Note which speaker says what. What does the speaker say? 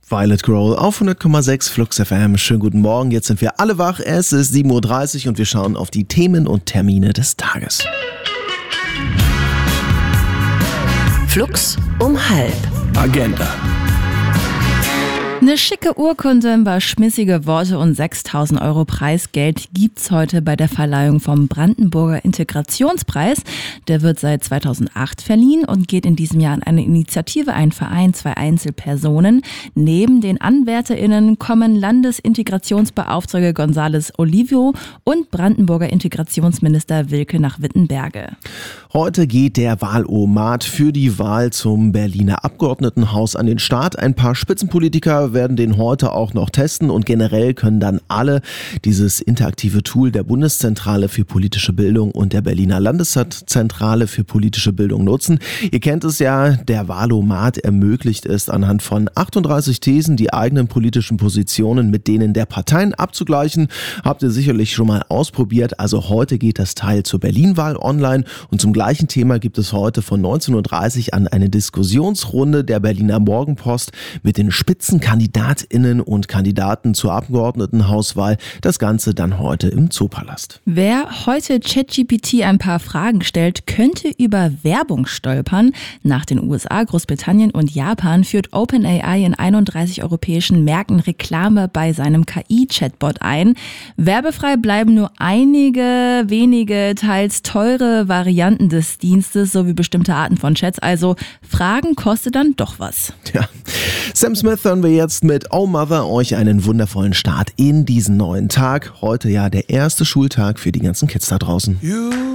Speaker 1: Violet Grohl auf 100,6 Flux FM. Schönen guten Morgen, jetzt sind wir alle wach. Es ist 7.30 Uhr und wir schauen auf die Themen und Termine des Tages.
Speaker 2: Flux um halb.
Speaker 1: Agenda.
Speaker 3: Eine schicke Urkunde, ein paar schmissige Worte und 6.000 Euro Preisgeld gibt's heute bei der Verleihung vom Brandenburger Integrationspreis. Der wird seit 2008 verliehen und geht in diesem Jahr an eine Initiative, einen Verein, 2 Einzelpersonen. Neben den AnwärterInnen kommen Landesintegrationsbeauftragte González Olivio und Brandenburger Integrationsminister Wilke nach Wittenberge.
Speaker 1: Heute geht der Wahlomat für die Wahl zum Berliner Abgeordnetenhaus an den Start. Ein paar Spitzenpolitiker werden den heute auch noch testen und generell können dann alle dieses interaktive Tool der Bundeszentrale für politische Bildung und der Berliner Landeszentrale für politische Bildung nutzen. Ihr kennt es ja, der Wahlomat ermöglicht es, anhand von 38 Thesen die eigenen politischen Positionen mit denen der Parteien abzugleichen. Habt ihr sicherlich schon mal ausprobiert. Also heute geht das Teil zur Berlin-Wahl online und zum gleichen Thema gibt es heute von 19.30 Uhr an eine Diskussionsrunde der Berliner Morgenpost mit den Spitzenkandidatinnen und Kandidaten zur Abgeordnetenhauswahl. Das Ganze dann heute im Zoopalast.
Speaker 3: Wer heute ChatGPT ein paar Fragen stellt, könnte über Werbung stolpern. Nach den USA, Großbritannien und Japan führt OpenAI in 31 europäischen Märkten Reklame bei seinem KI-Chatbot ein. Werbefrei bleiben nur einige wenige, teils teure Varianten des Dienstes sowie bestimmte Arten von Chats. Also Fragen kostet dann doch was.
Speaker 1: Ja. Sam Smith hören wir jetzt mit Oh Mother. Euch einen wundervollen Start in diesen neuen Tag. Heute ja der erste Schultag für die ganzen Kids da draußen.